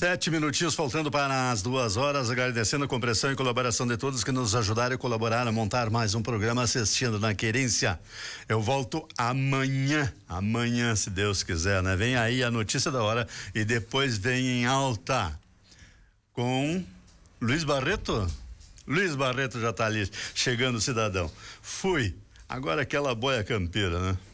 7 minutinhos faltando para as 2 horas, agradecendo a compreensão e colaboração de todos que nos ajudaram e colaboraram a montar mais um programa Assistindo na Querência. Eu volto amanhã, se Deus quiser, né? Vem aí a notícia da hora e depois vem em alta com Luiz Barreto. Luiz Barreto já tá ali, chegando, cidadão. Fui. Agora aquela boia campeira, né?